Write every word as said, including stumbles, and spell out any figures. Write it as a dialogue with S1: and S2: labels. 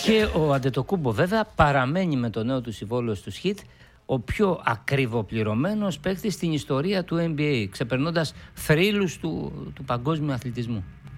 S1: Και ο Αντετοκούμπο βέβαια παραμένει με το νέο του συμβόλαιο στους Heat ο πιο ακριβοπληρωμένος παίκτης στην ιστορία του N B A, ξεπερνώντας θρύλους του, του παγκόσμιου αθλητισμού.